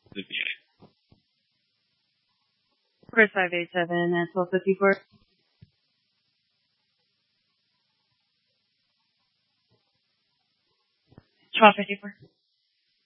the VA. Chris 587 at 1254. Twelve 54.